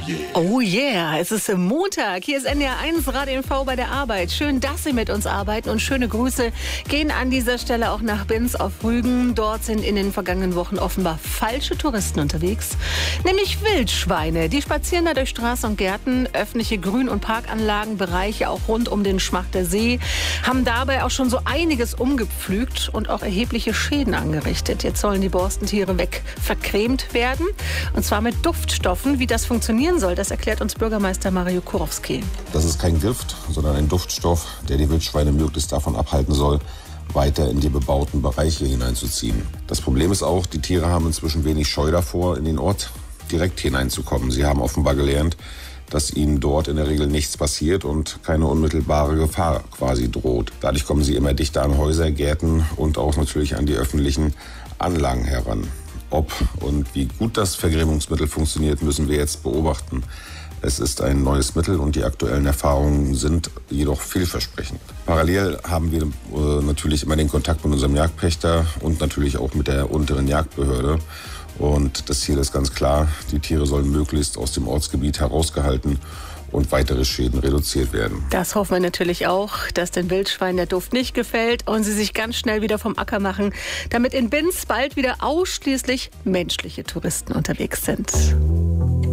Oh yeah, es ist Montag. Hier ist NDR1 Radio NV bei der Arbeit. Schön, dass Sie mit uns arbeiten und schöne Grüße gehen an dieser Stelle auch nach Binz auf Rügen. Dort sind in den vergangenen Wochen offenbar falsche Touristen unterwegs, nämlich Wildschweine. Die spazieren da durch Straßen und Gärten, öffentliche Grün- und Parkanlagen, Bereiche auch rund um den Schmachter See, haben dabei auch schon so einiges umgepflügt und auch erhebliche Schäden angerichtet. Jetzt sollen die Borstentiere vercremt werden, und zwar mit Duftstoffen. Wie das funktionieren soll, das erklärt uns Bürgermeister Mario Kurowski. Das ist kein Gift, sondern ein Duftstoff, der die Wildschweine möglichst davon abhalten soll, weiter in die bebauten Bereiche hineinzuziehen. Das Problem ist auch, die Tiere haben inzwischen wenig Scheu davor, in den Ort direkt hineinzukommen. Sie haben offenbar gelernt, dass ihnen dort in der Regel nichts passiert und keine unmittelbare Gefahr quasi droht. Dadurch kommen sie immer dichter an Häuser, Gärten und auch natürlich an die öffentlichen Anlagen heran. Ob und wie gut das Vergrämungsmittel funktioniert, müssen wir jetzt beobachten. Es ist ein neues Mittel und die aktuellen Erfahrungen sind jedoch vielversprechend. Parallel haben wir natürlich immer den Kontakt mit unserem Jagdpächter und natürlich auch mit der unteren Jagdbehörde. Und das Ziel ist ganz klar, die Tiere sollen möglichst aus dem Ortsgebiet herausgehalten und weitere Schäden reduziert werden. Das hoffen wir natürlich auch, dass den Wildschweinen der Duft nicht gefällt und sie sich ganz schnell wieder vom Acker machen, damit in Binz bald wieder ausschließlich menschliche Touristen unterwegs sind.